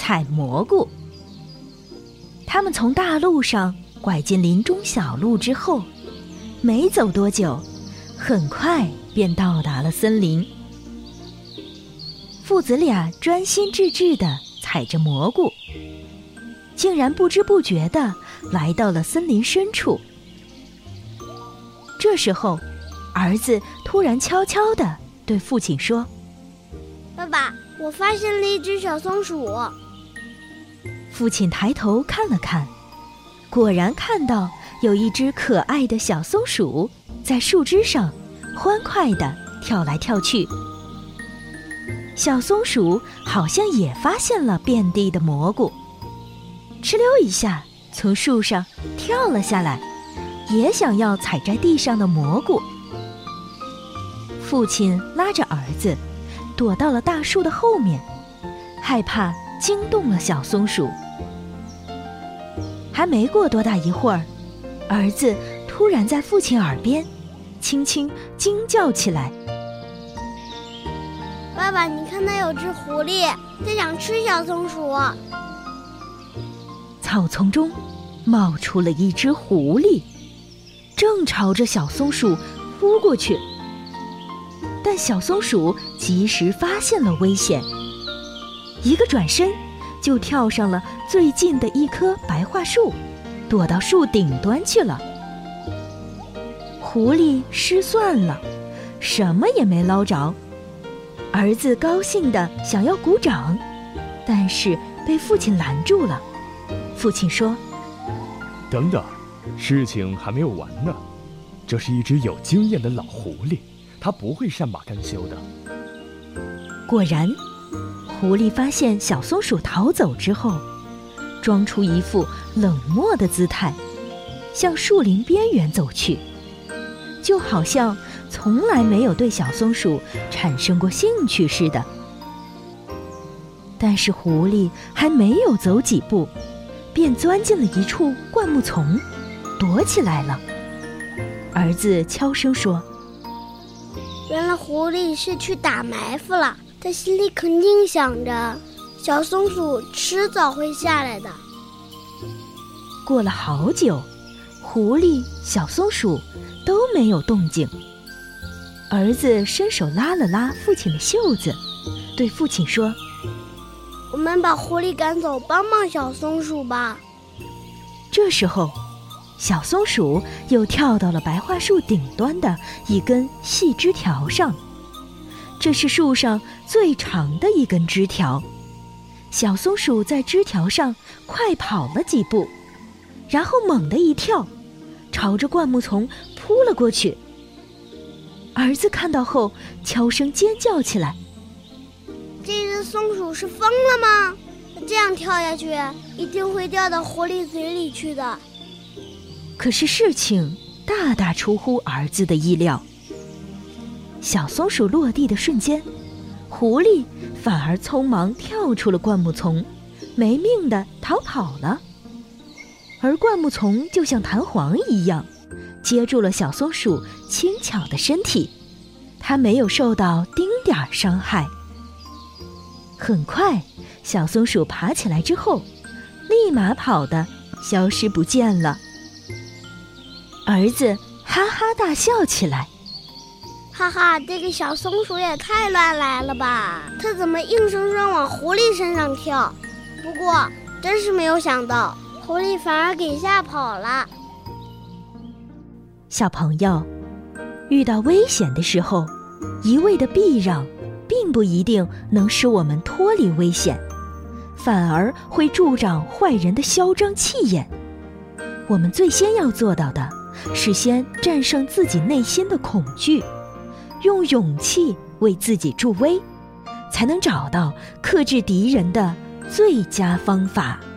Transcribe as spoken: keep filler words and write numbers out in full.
采蘑菇。他们从大路上拐进林中小路之后，没走多久，很快便到达了森林。父子俩专心致志地采着蘑菇，竟然不知不觉地来到了森林深处。这时候，儿子突然悄悄地对父亲说： 爸爸，我发现了一只小松鼠。 父亲抬头看了看，果然看到有一只可爱的小松鼠在树枝上欢快地跳来跳去。小松鼠好像也发现了遍地的蘑菇，哧溜一下从树上跳了下来，也想要采摘地上的蘑菇。父亲拉着儿子躲到了大树的后面，害怕惊动了小松鼠。还没过多大一会儿，儿子突然在父亲耳边轻轻惊叫起来： 爸爸，你看，那有只狐狸在想吃小松鼠。 草丛中冒出了一只狐狸，正朝着小松鼠扑过去。但小松鼠及时发现了危险，一个转身就跳上了最近的一棵白桦树，躲到树顶端去了。狐狸失算了，什么也没捞着。儿子高兴地想要鼓掌，但是被父亲拦住了。父亲说： 等等，事情还没有完呢。这是一只有经验的老狐狸，它不会善罢甘休的。 果然，狐狸发现小松鼠逃走之后，装出一副冷漠的姿态，向树林边缘走去，就好像从来没有对小松鼠产生过兴趣似的。但是狐狸还没有走几步，便钻进了一处灌木丛，躲起来了。儿子悄声说： 原来狐狸是去打埋伏了，他心里肯定想着小松鼠迟早会下来的。 过了好久，狐狸、小松鼠都没有动静。儿子伸手拉了拉父亲的袖子，对父亲说： 我们把狐狸赶走，帮帮小松鼠吧。 这时候，小松鼠又跳到了白桦树顶端的一根细枝条上，这是树上最长的一根枝条。小松鼠在枝条上快跑了几步，然后猛地一跳，朝着灌木丛扑了过去。儿子看到后悄声尖叫起来： 这只松鼠是疯了吗？这样跳下去一定会掉到狐狸嘴里去的。 可是事情大大出乎儿子的意料，小松鼠落地的瞬间，狐狸反而匆忙跳出了灌木丛，没命地逃跑了。而灌木丛就像弹簧一样，接住了小松鼠轻巧的身体，它没有受到丁点儿伤害。很快，小松鼠爬起来之后，立马跑得消失不见了。儿子哈哈大笑起来： 哈哈，这个小松鼠也太乱来了吧，它怎么硬生生往狐狸身上跳？不过真是没有想到，狐狸反而给吓跑了。 小朋友，遇到危险的时候，一味的避让并不一定能使我们脱离危险，反而会助长坏人的嚣张气焰。我们最先要做到的是先战胜自己内心的恐惧，用勇气为自己助威，才能找到克制敌人的最佳方法。